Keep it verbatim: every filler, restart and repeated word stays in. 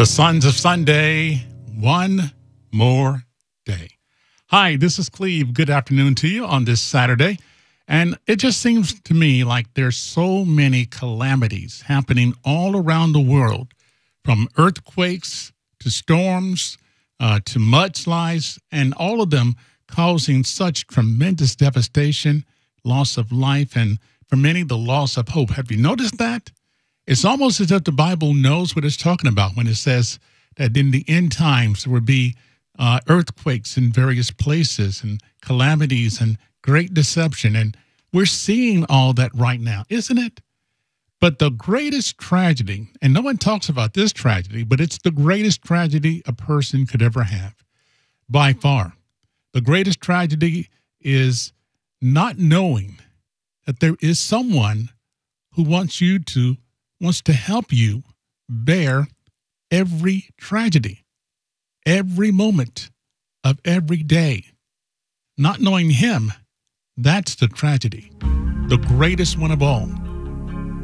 The Sons of Sunday, one more day. Hi, this is Cleve. Good afternoon to you on this Saturday. And it just seems to me like there's so many calamities happening all around the world, from earthquakes to storms uh, to mudslides, and all of them causing such tremendous devastation, loss of life, and for many, the loss of hope. Have you noticed that? It's almost as if the Bible knows what it's talking about when it says that in the end times there will be uh, earthquakes in various places and calamities and great deception. And we're seeing all that right now, isn't it? But the greatest tragedy, and no one talks about this tragedy, but it's the greatest tragedy a person could ever have, by far. The greatest tragedy is not knowing that there is someone who wants you to wants to help you bear every tragedy, every moment of every day. Not knowing him, that's the tragedy, the greatest one of all.